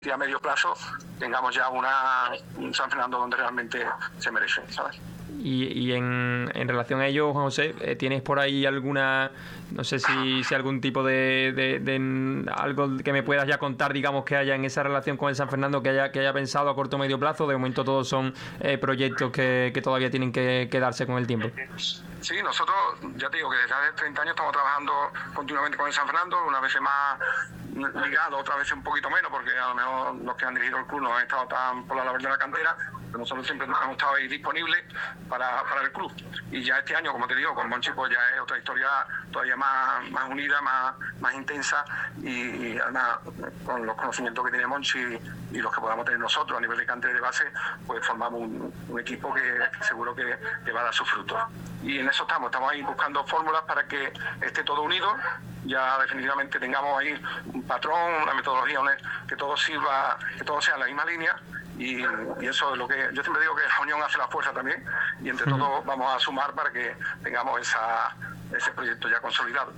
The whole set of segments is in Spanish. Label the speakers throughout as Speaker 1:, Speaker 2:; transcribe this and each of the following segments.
Speaker 1: a medio plazo tengamos ya un San Fernando donde realmente se merece, ¿sabes?
Speaker 2: Y en relación a ello, Juan José, ¿tienes por ahí alguna, no sé si algún tipo de algo que me puedas ya contar, digamos, que haya en esa relación con el San Fernando, que haya pensado a corto o medio plazo? De momento todos son proyectos que todavía tienen que darse con el tiempo.
Speaker 1: Sí, nosotros, ya te digo que desde hace 30 años estamos trabajando continuamente con el San Fernando, unas veces más ligado, otras veces un poquito menos, porque a lo mejor los que han dirigido el club no han estado tan por la labor de la cantera, pero nosotros siempre hemos estado ahí disponibles para el club. Y ya este año, como te digo, con Monchi pues ya es otra historia todavía más unida, más intensa, y además con los conocimientos que tiene Monchi y los que podamos tener nosotros a nivel de cantera y de base, pues formamos un equipo que seguro que va a dar sus frutos. Y en eso estamos ahí buscando fórmulas para que esté todo unido, ya definitivamente tengamos ahí un patrón, una metodología, que todo sirva, que todo sea en la misma línea, y eso es lo que yo siempre digo, que la unión hace la fuerza también, y entre todos vamos a sumar para que tengamos ese proyecto ya consolidado.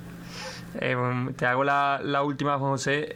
Speaker 2: Te hago la última, Juan José.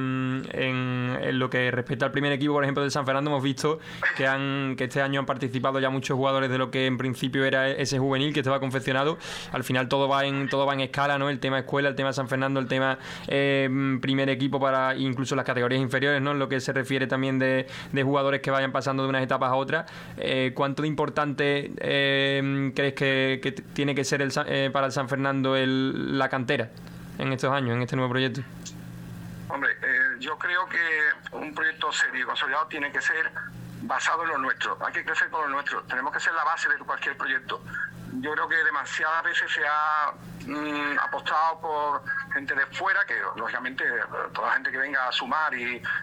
Speaker 2: En lo que respecta al primer equipo, por ejemplo, del San Fernando, hemos visto que este año han participado ya muchos jugadores de lo que en principio era ese juvenil que estaba confeccionado. Al final todo va en escala, ¿no? El tema escuela, el tema San Fernando, el tema primer equipo para incluso las categorías inferiores, ¿no? En lo que se refiere también de jugadores que vayan pasando de unas etapas a otras. ¿Cuánto de importante crees que tiene que ser para el San Fernando la cantera en estos años, en este nuevo proyecto?
Speaker 1: Hombre, yo creo que un proyecto serio y consolidado tiene que ser basado en lo nuestro. Hay que crecer con lo nuestro. Tenemos que ser la base de cualquier proyecto. Yo creo que demasiadas veces se ha apostado por gente de fuera, que lógicamente toda la gente que venga a sumar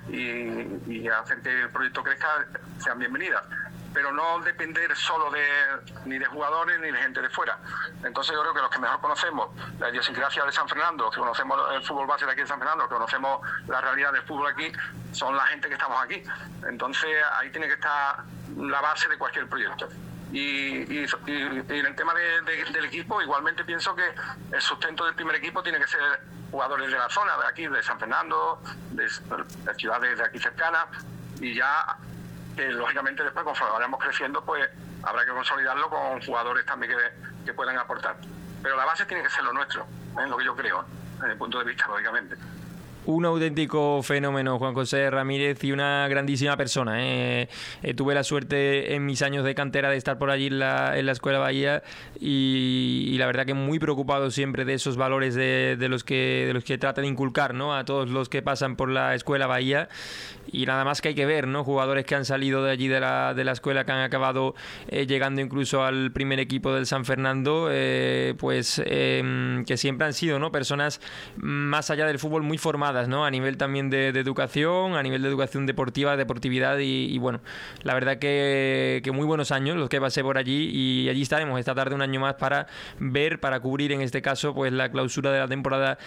Speaker 1: y a hacer que el proyecto crezca sean bienvenidas, pero no depender solo ni de jugadores ni de gente de fuera. Entonces yo creo que los que mejor conocemos la idiosincrasia de San Fernando, los que conocemos el fútbol base de aquí de San Fernando, los que conocemos la realidad del fútbol aquí, son la gente que estamos aquí. Entonces ahí tiene que estar la base de cualquier proyecto. Y en el tema del equipo, igualmente pienso que el sustento del primer equipo tiene que ser jugadores de la zona, de aquí, de San Fernando, de ciudades de aquí cercanas, y ya que lógicamente después, conforme vayamos creciendo, pues habrá que consolidarlo con jugadores también que puedan aportar. Pero la base tiene que ser lo nuestro, es lo que yo creo, desde el punto de vista, lógicamente.
Speaker 2: Un auténtico fenómeno, Juan José Ramírez, y una grandísima persona. Tuve la suerte en mis años de cantera de estar por allí en la Escuela Bahía, y la verdad que muy preocupado siempre de esos valores de los que trata de inculcar, ¿no?, a todos los que pasan por la Escuela Bahía. Y nada más que hay que ver, ¿no?, jugadores que han salido de allí de la escuela, que han acabado llegando incluso al primer equipo del San Fernando, que siempre han sido, ¿no?, personas más allá del fútbol muy formadas, ¿no?, a nivel también de educación, a nivel de educación deportividad, y bueno, la verdad que muy buenos años los que pasé por allí, y allí estaremos esta tarde un año más para cubrir en este caso pues la clausura de la temporada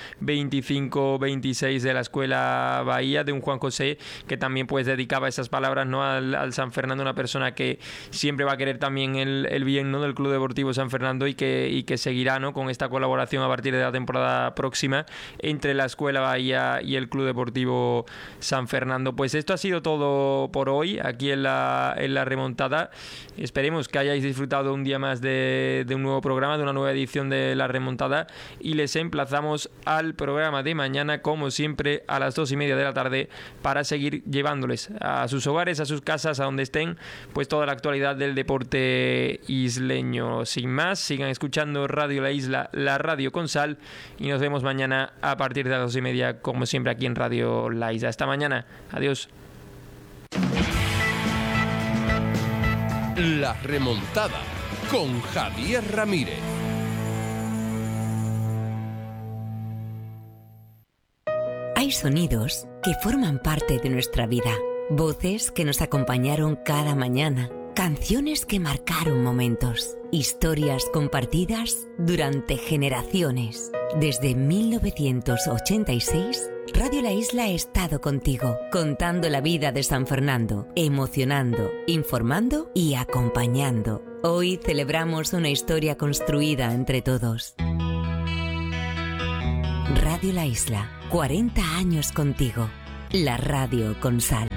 Speaker 2: 25-26 de la Escuela Bahía, de un Juan José que también pues dedicaba esas palabras, ¿no?, al San Fernando, una persona que siempre va a querer también el bien, ¿no?, del Club Deportivo San Fernando, y que seguirá, ¿no?, con esta colaboración a partir de la temporada próxima entre la Escuela Bahía y el Club Deportivo San Fernando. Pues esto ha sido todo por hoy aquí en la remontada. Esperemos que hayáis disfrutado un día más de un nuevo programa, de una nueva edición de la remontada, y les emplazamos al programa de mañana, como siempre, a las 2:30 de la tarde, para seguir llevándoles a sus hogares, a sus casas, a donde estén, pues toda la actualidad del deporte isleño. Sin más, sigan escuchando Radio La Isla, la radio con sal, y nos vemos mañana a partir de las 2:30, como siempre, aquí en Radio La Isla. Hasta mañana. Adiós.
Speaker 3: La remontada con Javier Ramírez.
Speaker 4: Hay sonidos que forman parte de nuestra vida, voces que nos acompañaron cada mañana, canciones que marcaron momentos, historias compartidas durante generaciones. Desde 1986, Radio La Isla ha estado contigo, contando la vida de San Fernando, emocionando, informando y acompañando. Hoy celebramos una historia construida entre todos. Radio La Isla, 40 años contigo. La radio con sal.